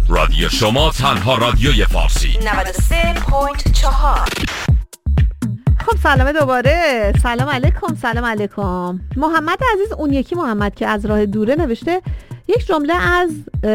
رادیو شما تنها رادیوی فارسی 93.4. خب سلام دوباره. سلام علیکم. محمد عزیز، اون یکی محمد که از راه دوره نوشته یک جمله از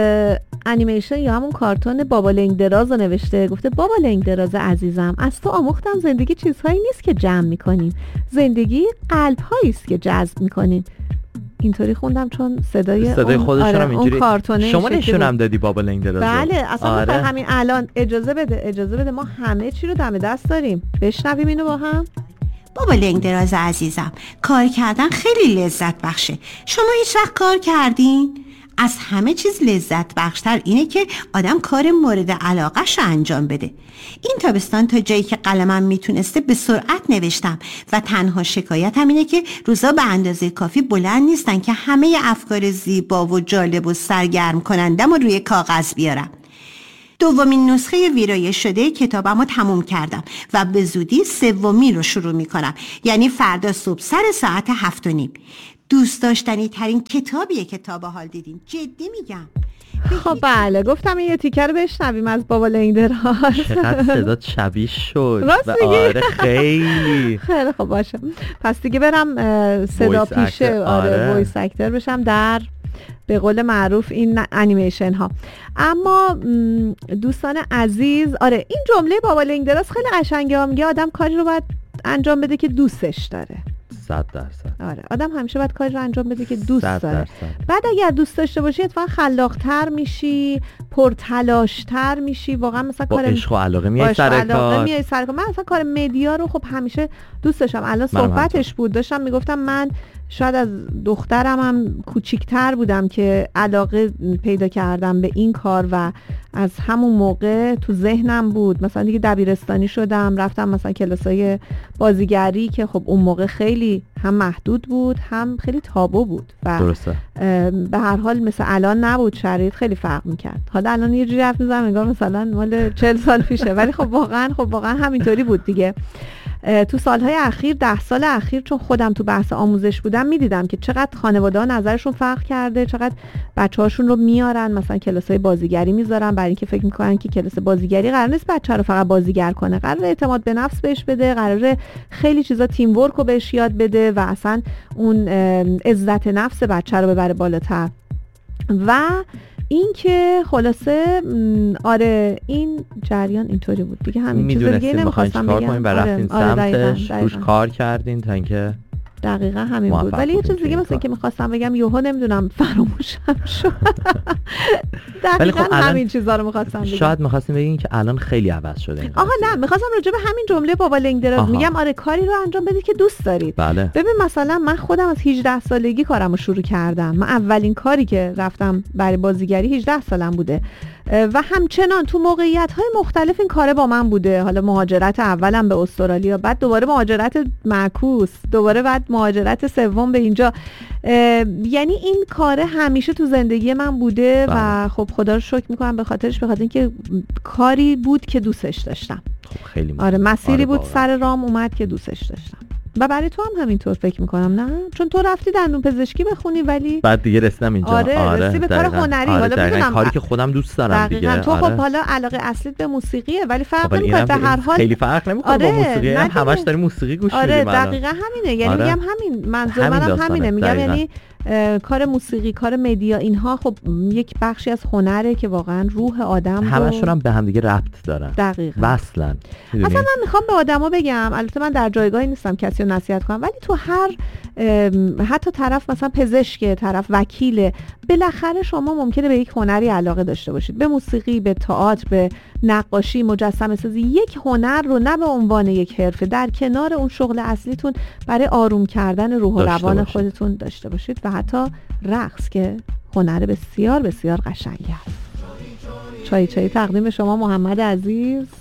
انیمیشن یا همون کارتون بابا لنگ دراز رو نوشته. گفته بابا لنگ دراز عزیزم، از تو آموختم زندگی چیزهایی نیست که جمع میکنیم، زندگی قلب‌هایی است که جذب میکنیم. اینطوری خوندم چون صدای خودشون هم اینجوری. اون کارتونه شما نشونم دادی بابا لنگ دراز. بله اصلا همین الان اجازه بده ما همه چی رو دم دست داریم. بشنویم اینو با هم. بابا لنگ دراز عزیزم، کار کردن خیلی لذت بخشه. شما هیچ وقت کار کردین؟ از همه چیز لذت بخشتر اینه که آدم کار مورد علاقه‌ش رو انجام بده. این تابستان تا جایی که قلمم میتونسته به سرعت نوشتم و تنها شکایتم اینه که روزا به اندازه کافی بلند نیستن که همه افکار زیبا و جالب و سرگرم کنندم رو روی کاغذ بیارم. دومین نسخه ویرایش شده کتابم رو تموم کردم و به زودی سومی رو شروع میکنم، یعنی فردا صبح سر ساعت 7:30. دوست داشتنی ترین کتابیه که تا به حال دیدیم، جدی میگم. خب بله، گفتم این یه تیکه رو بشنویم از بابا لنگ دراز. چقدر صدات شبیه شد. راست میگی؟ آره خیلی. خیلی خب باشه، پس دیگه برم صدا پیشه، وایس اکتر بشم در به قول معروف این انیمیشن ها. اما دوستان عزیز، این جمله بابا لنگ دراز خیلی قشنگه. میگه آدم کاری رو باید انجام بده که دوستش داره. 100%. آدم همیشه باید کاری رو انجام بده که دوست داره. بعد اگر دوست داشته باشی اتفاقا خلاق‌تر میشی، پرتلاش‌تر میشی، واقعا مثلا با عشق و علاقه میای سر کار. من مثلا کار مدیا رو خب همیشه دوست داشتم. الان صحبتش بود، داشتم میگفتم من شاید از دخترم هم کوچیک‌تر بودم که علاقه پیدا کردم به این کار و از همون موقع تو ذهنم بود. مثلا دیگه دبیرستانی شدم، رفتم مثلا کلاسای بازیگری که خب اون موقع خیلی هم محدود بود هم خیلی تابو بود و درسته. به هر حال مثل الان نبود، شرایط خیلی فرق می‌کرد. حالا الان یه جوری حرف می‌زنم انگار مثلا مال 40 سال پیشه، ولی خب واقعا همینطوری بود دیگه. تو سالهای اخیر، 10 سال اخیر، چون خودم تو بحث آموزش بودم، میدیدم که چقدر خانواده‌ها نظرشون فرق کرده، چقدر بچه‌هاشون رو میارن مثلا کلاسای بازیگری میذارن، برای اینکه فکر میکنن که کلاس بازیگری قرار نیست بچه رو فقط بازیگر کنه، قراره اعتماد به نفس بهش بده، قراره خیلی چیزا تیم ورک رو بهش یاد بده و اصلا اون عزت نفس بچه رو ببره بالاتر. و این که خلاصه این جریان اینطوری بود دیگه. همین چیز دیگه نمی‌خواستم بگم. رفتین سمتش، روش کار کردین تا اینکه دقیقاً همین بود. ولی یه چیز دیگه مثلا که می‌خواستم بگم یهو نمیدونم فراموشم شد. دقیقاً همین چیزا رو می‌خواستم بگم. شاید می‌خواستیم بگین که الان خیلی عوض شده این. نه، می‌خواستم راجع به همین جمله بابا لنگ دراز میگم کاری رو انجام بدید که دوست دارید. بله. ببین مثلا من خودم از 18 سالگی کارمو شروع کردم. من اولین کاری که رفتم برای بازیگری 18 سالم بوده و همچنان تو موقعیت‌های مختلف این کار با من بوده. حالا مهاجرت اولم به استرالیا، بعد دوباره مهاجرت معکوس، دوباره بعد مهاجرت سوم به اینجا. یعنی این کار همیشه تو زندگی من بوده و خب خدا رو شکر میکنم به خاطر اینکه کاری بود که دوستش داشتم. خب خیلی مسیری بود سر رام اومد که دوستش داشتم. و برای تو هم همینطور فکر میکنم، نه؟ چون تو رفتی دندون پزشکی بخونی ولی بعد دیگه رسیدم اینجا. رسیدی به کار هنری. حالا میدونم کاری که خودم دوست دارم دیگه. تو خب حالا علاقه اصلیت به موسیقیه، ولی فرق نمیکنه به هر حال. خیلی فرق نمیکنه با موسیقی، همش داری موسیقی گوش میدی. دقیقاً همینه. یعنی میگم همین منظور منم همینه. میگم یعنی کار موسیقی، کار مدیا، اینها خب یک بخشی از هنره که واقعا روح آدم همشون هم به هم دیگه ربط دارن. دقیقاً. وصلن. اصلا من میخوام به آدما بگم، البته من در جایگاهی نیستم کسی رو نصیحت کنم، ولی تو هر حتی طرف مثلا پزشک، طرف وکیل، بالاخره شما ممکنه به یک هنری علاقه داشته باشید، به موسیقی، به تئاتر، به نقاشی، مجسمه سازی. یک هنر رو نه به عنوان یک حرفه، در کنار اون شغل اصلیتون برای آروم کردن روح و روان خودتون داشته باشید. و حتی رقص که هنر بسیار بسیار قشنگی است. چای تقدیم شما محمد عزیز.